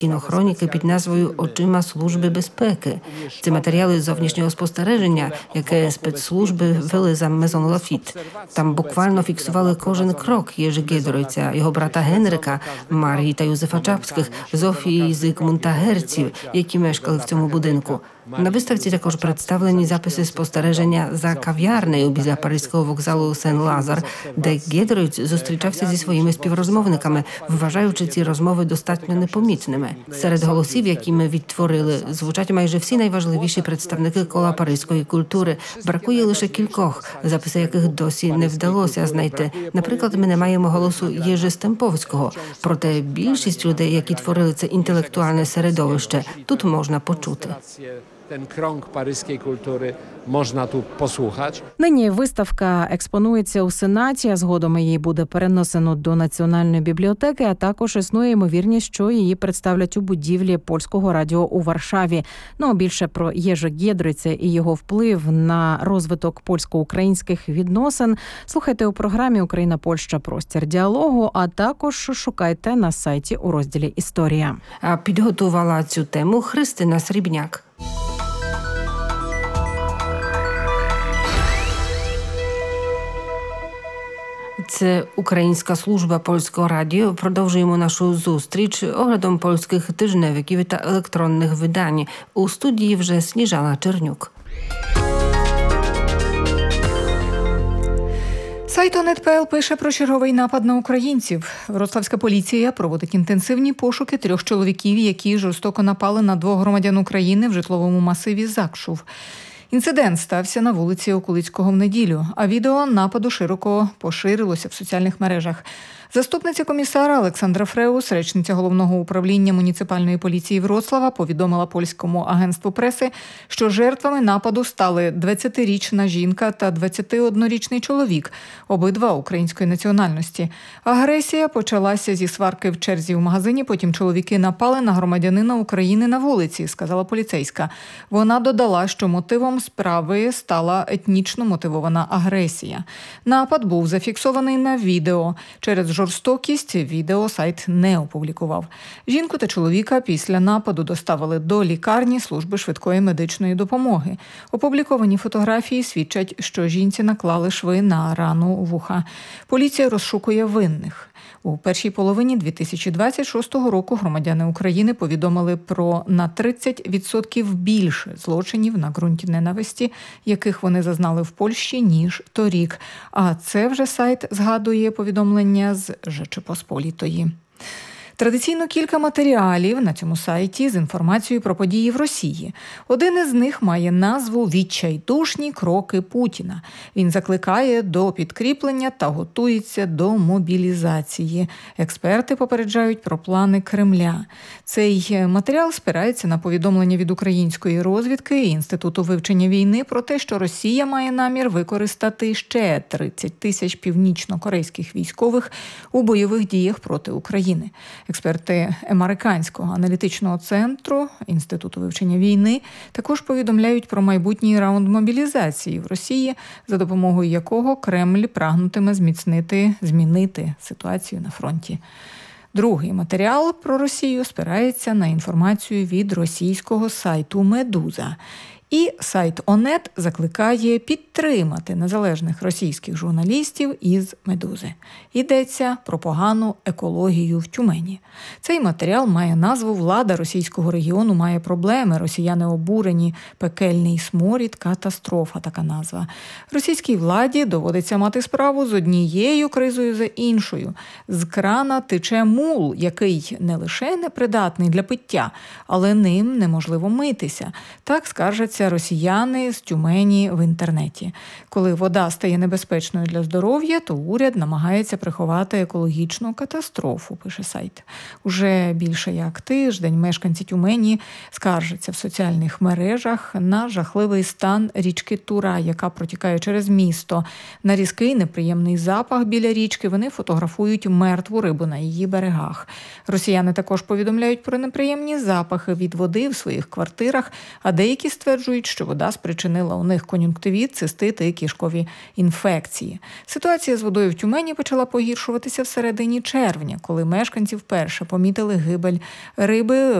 кінохроніки під назвою «Очима Служби безпеки». Це матеріали зовнішнього спостереження, яке спецслужби вели за Мезон Лафіт. Там буквально фіксували кожен крок Єжи Гєдройця, його брата Генрика, Марії та Юзефа Чапських, Зофії і Зигмунта Герців, які мешкали в цьому будинку. На виставці також представлені записи спостереження за кав'ярнею біля паризького вокзалу Сен-Лазар, де Гєдройц зустрічався зі своїми співрозмовниками, вважаючи ці розмови достатньо непомітними. Серед голосів, які ми відтворили, звучать майже всі найважливіші представники кола паризької культури. Бракує лише кількох, записи яких досі не вдалося знайти. Наприклад, ми не маємо голосу Єжи Стемповського. Проте більшість людей, які творили це інтелектуальне середовище, тут можна почути. Ten krąg paryskiej kultury można tu posłuchać. Нині виставка експонується у Сенаті, а згодом її буде перенесено до Національної бібліотеки, а також існує ймовірність, що її представлять у будівлі Польського радіо у Варшаві. Ну, більше про Єжи Гєдройця і його вплив на розвиток польсько-українських відносин слухайте у програмі «Україна-Польща. Простір діалогу», а також шукайте на сайті у розділі «Історія». А підготувала цю тему Христина Срібняк. Це Українська служба Польського радіо. Продовжуємо нашу зустріч оглядом польських тижневиків та електронних видань. У студії вже Сніжана Чернюк. Сайт Onet.pl пише про черговий напад на українців. Вроцлавська поліція проводить інтенсивні пошуки 3 чоловіків, які жорстоко напали на 2 громадян України в житловому масиві Закшув. Інцидент стався на вулиці Окулицького в неділю, а відео нападу широко поширилося в соціальних мережах. Заступниця комісара Олександра Фреус, речниця Головного управління муніципальної поліції Вроцлава, повідомила польському агентству преси, що жертвами нападу стали 20-річна жінка та 21-річний чоловік, обидва української національності. Агресія почалася зі сварки в черзі в магазині, потім чоловіки напали на громадянина України на вулиці, сказала поліцейська. Вона додала, що мотивом справи стала етнічно мотивована агресія. Напад був зафіксований на відео. Через жорстокість відео сайт не опублікував. Жінку та чоловіка після нападу доставили до лікарні служби швидкої медичної допомоги. Опубліковані фотографії свідчать, що жінці наклали шви на рану вуха. Поліція розшукує винних. У першій половині 2026 року громадяни України повідомили про на 30% більше злочинів на ґрунті ненависті, яких вони зазнали в Польщі, ніж торік. А це вже сайт згадує повідомлення з Rzeczypospolitої. Традиційно кілька матеріалів на цьому сайті з інформацією про події в Росії. Один із них має назву «Відчайдушні кроки Путіна». Він закликає до підкріплення та готується до мобілізації. Експерти попереджають про плани Кремля. Цей матеріал спирається на повідомлення від української розвідки і Інституту вивчення війни про те, що Росія має намір використати ще 30 тисяч північно-корейських військових у бойових діях проти України. Експерти Американського аналітичного центру Інституту вивчення війни також повідомляють про майбутній раунд мобілізації в Росії, за допомогою якого Кремль прагнутиме змінити ситуацію на фронті. Другий матеріал про Росію спирається на інформацію від російського сайту «Медуза». І сайт Onet закликає підтримати незалежних російських журналістів із «Медузи». Йдеться про погану екологію в Тюмені. Цей матеріал має назву «Влада російського регіону має проблеми. Росіяни обурені. Пекельний сморід. Катастрофа» – така назва. Російській владі доводиться мати справу з однією кризою за іншою. З крана тече мул, який не лише непридатний для пиття, але ним неможливо митися. Так скаржаться росіяни з Тюмені в інтернеті. Коли вода стає небезпечною для здоров'я, то уряд намагається приховати екологічну катастрофу, пише сайт. Уже більше як тиждень мешканці Тюмені скаржаться в соціальних мережах на жахливий стан річки Тура, яка протікає через місто. На різкий неприємний запах біля річки вони фотографують мертву рибу на її берегах. Росіяни також повідомляють про неприємні запахи від води в своїх квартирах, а деякі стверджують, стверджують, що вода спричинила у них кон'юнктивіт, цистит і кишкові інфекції. Ситуація з водою в Тюмені почала погіршуватися всередині червня, коли мешканці вперше помітили гибель риби